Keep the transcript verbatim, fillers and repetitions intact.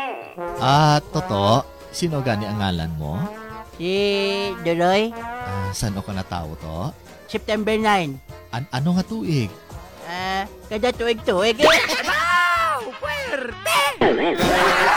Ah, Toto, sino gani ang ngalan mo? Si Duloy, Ah, saan ka na tao to? September nine. An ano nga tuig? Ah, kada tuig-tuig eh. Wow! Puwerte!